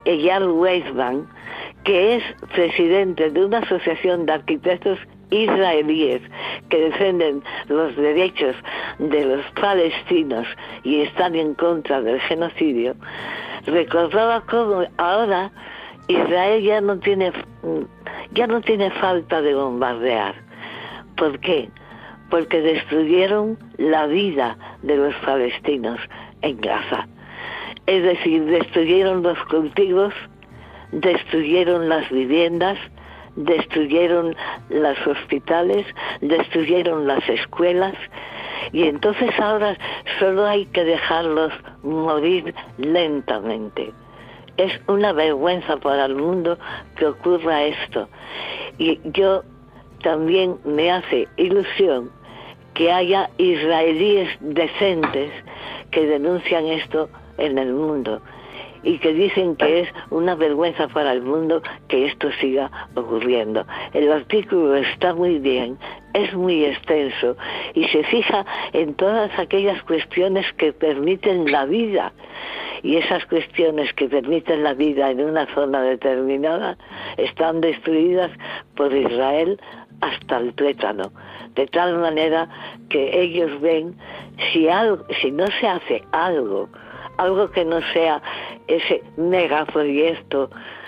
Eyal Weizmann, que es presidente de una asociación de arquitectos israelíes que defienden los derechos de los palestinos y están en contra del genocidio, recordaba cómo ahora Israel ya no tiene falta de bombardear. ¿Por qué? Porque destruyeron la vida de los palestinos en Gaza. Es decir, destruyeron los cultivos, destruyeron las viviendas, destruyeron los hospitales, destruyeron las escuelas, y entonces ahora solo hay que dejarlos morir lentamente. Es una vergüenza para el mundo que ocurra esto. Y yo también me hace ilusión que haya israelíes decentes que denuncian esto en el mundo y que dicen que es una vergüenza para el mundo que esto siga ocurriendo. El artículo está muy bien, es muy extenso y se fija en todas aquellas cuestiones que permiten la vida, y esas cuestiones que permiten la vida en una zona determinada están destruidas por Israel hasta el tuétano, de tal manera que ellos ven si no se hace algo que no sea ese megaproyecto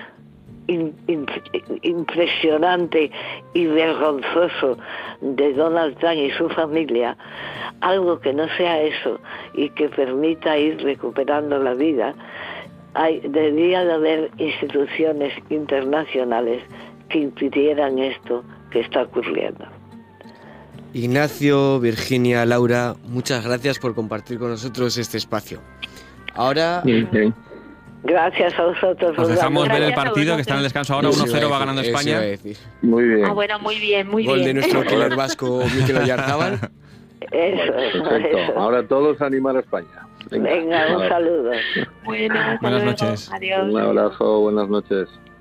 impresionante y vergonzoso de Donald Trump y su familia, algo que no sea eso y que permita ir recuperando la vida. Debería de haber instituciones internacionales que impidieran esto que está ocurriendo. Ignacio, Virginia, Laura, muchas gracias por compartir con nosotros este espacio. Ahora... Sí. Gracias a vosotros. Os dejamos ver el Gracias a partido, que vosotros. está en el descanso ahora, 1-0 va ganando España. Muy bien. Bueno, muy bien, muy Gol bien. de nuestro killer vasco, Mikel Oyarzábal. Perfecto. Ahora todos a animar a España. Venga, un saludo. Bueno, hasta Buenas luego. noches. Adiós. Un abrazo, buenas noches.